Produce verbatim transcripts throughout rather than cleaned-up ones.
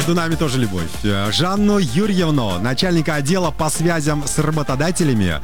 Между нами тоже любовь. Жанну Юрьевну, начальника отдела по связям с работодателями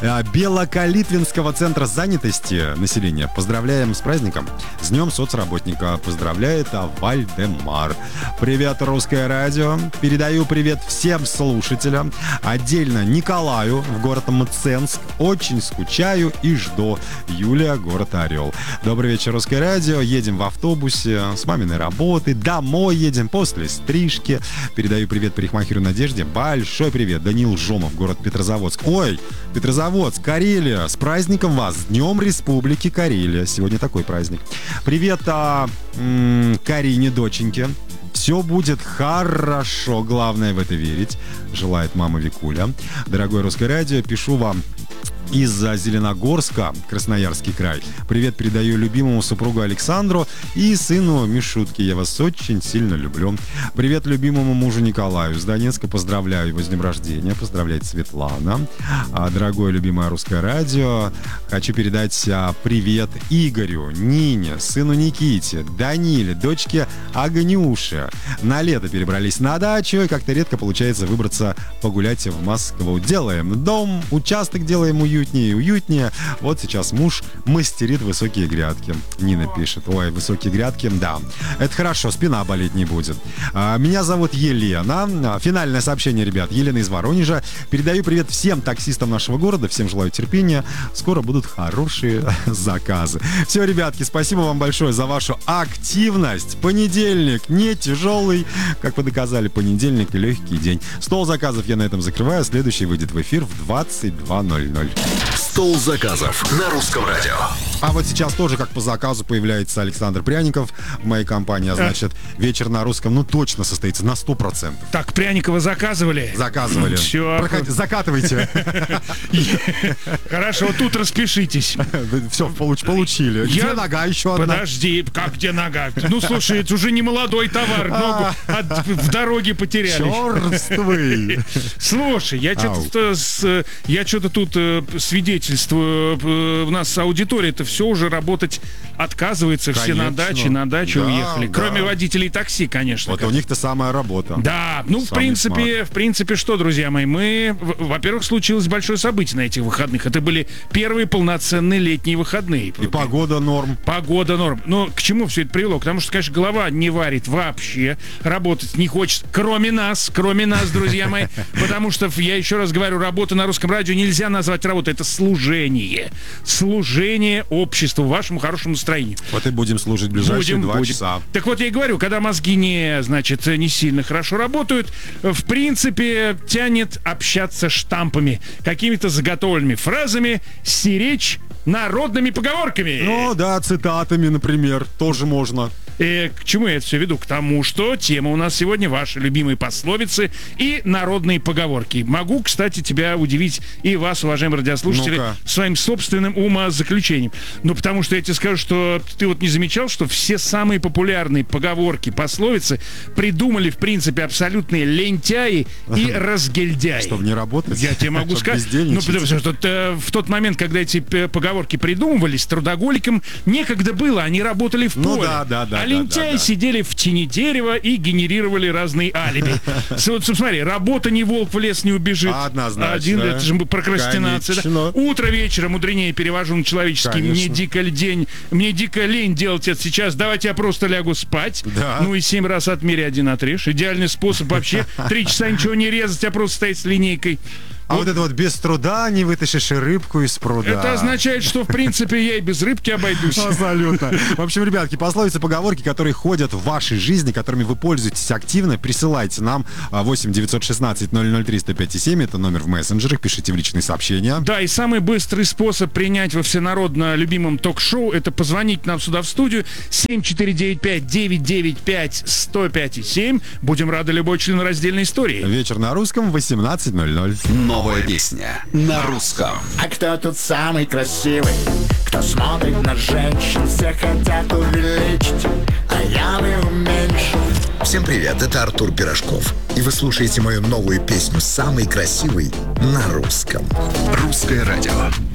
Белокалитвинского центра занятости населения. Поздравляем с праздником. С Днем соцработника. Поздравляет Вальдемар. Привет, Русское радио. Передаю привет всем слушателям. Отдельно Николаю в город Мценск. Очень скучаю и жду. Юлия, город Орел. Добрый вечер, Русское радио. Едем в автобусе с маминой работы. Домой едем после стрижки. Передаю привет парикмахеру Надежде. Большой привет. Даниил Жомов, город Петрозаводск. Ой, Петрозаводск, Карелия. С праздником вас. С Днем Республики Карелия. Сегодня такой праздник. Привет а, м- Карине, доченьке. Все будет хорошо. Главное в это верить. Желает мама Викуля. Дорогое Русское радио, пишу вам из-за Зеленогорска, Красноярский край. Привет передаю любимому супругу Александру и сыну Мишутке. Я вас очень сильно люблю. Привет любимому мужу Николаю из Донецка. Поздравляю его с днем рождения. Поздравляет Светлана. Дорогое любимое Русское радио, хочу передать привет Игорю, Нине, сыну Никите, Даниле, дочке Агнюше. На лето перебрались на дачу, и как-то редко получается выбраться погулять в Москву. Делаем дом, участок делаем уютнее и уютнее. Вот сейчас муж мастерит высокие грядки. Нина пишет. Ой, высокие грядки, да. Это хорошо, спина болеть не будет. А, меня зовут Елена. Финальное сообщение, ребят. Елена из Воронежа. Передаю привет всем таксистам нашего города. Всем желаю терпения. Скоро будут хорошие заказы. Все, ребятки, спасибо вам большое за вашу активность. Понедельник не тяжелый. Как вы доказали, понедельник легкий день. Стол заказов я на этом закрываю. Следующий выйдет в эфир в двадцать два ноль ноль. Стол заказов на Русском радио. А вот сейчас тоже, как по заказу, появляется Александр Пряников в моей компании. А значит, вечер на русском, ну, точно состоится на сто процентов. Так, Пряникова заказывали? Заказывали. Все. Проходи, закатывайте. Хорошо, тут распишитесь. Все, получили. Где нога еще одна? Подожди, как где нога? Ну, слушай, это уже не молодой товар. Ногу в дороге потеряли. Черствый. Слушай, я что-то я что-то тут свидетельствую. У нас аудитория-то все уже работать отказывается. Все на даче, на дачу уехали. Кроме водителей такси, конечно. Вот у них-то самая работа. Да, ну, в принципе, в принципе, что, друзья мои, мы, во-первых, случилось большое событие на этих выходных. Это были первые полноценные летние выходные. И погода норм. Погода норм. Но к чему все это привело? Потому что, конечно, голова не варит вообще. Работать не хочет, кроме нас, кроме нас, друзья мои. Потому что, я еще раз говорю, работа на Русском радио нельзя назвать работой. Это служение. Служение обществу, вашему хорошему настроению. Вот и будем служить в ближайшие будем, два будем. часа. Так вот, я и говорю, когда мозги не, значит, не сильно хорошо работают, в принципе, тянет общаться штампами, какими-то заготовленными фразами, стеречь народными поговорками. Ну да, цитатами, например, тоже можно. И к чему я это все веду? К тому, что тема у нас сегодня ваши любимые пословицы и народные поговорки. Могу, кстати, тебя удивить и вас, уважаемые радиослушатели, Ну-ка. своим собственным умозаключением. Ну, потому что я тебе скажу, что ты вот не замечал, что все самые популярные поговорки, пословицы придумали, в принципе, абсолютные лентяи и разгильдяи. Чтобы не работать? Я тебе могу сказать. Ну, потому что э, в тот момент, когда эти п- поговорки придумывались, трудоголикам некогда было, они работали в поле. Ну да, да, да. А лентяи да, да. сидели в тени дерева и генерировали разные алиби. Вот смотри, работа не волк, в лес не убежит. Однозначно. Один, это же прокрастинация. Да? Конечно. Утро вечера мудренее, перевожу на человеческий. Конечно. Мне дико лень, мне дико лень делать это сейчас. Давайте я просто лягу спать. Да. Ну и семь раз отмери, один отрежь. Идеальный способ вообще. Три часа ничего не резать, а просто стоять с линейкой. А вот, вот это вот без труда не вытащишь и рыбку из пруда. Это означает, что, в принципе, я и без рыбки обойдусь. Абсолютно. В общем, ребятки, пословицы, поговорки, которые ходят в вашей жизни, которыми вы пользуетесь активно, присылайте нам восемь девятьсот шестнадцать ноль ноль три сто пять и семь. Это номер в мессенджерах. Пишите в личные сообщения. Да, и самый быстрый способ принять во всенародно любимом ток-шоу — это позвонить нам сюда в студию семь четыре девять пять девять девять пять сто пять и семь. Будем рады любой членораздельной истории. Вечер на русском в восемнадцать ноль ноль. Новая песня на русском. А кто тут самый красивый? Кто смотрит на женщин, все хотят увеличить, а я не уменьшу. Всем привет, это Артур Пирожков. И вы слушаете мою новую песню «Самый красивый» на русском. Русское радио.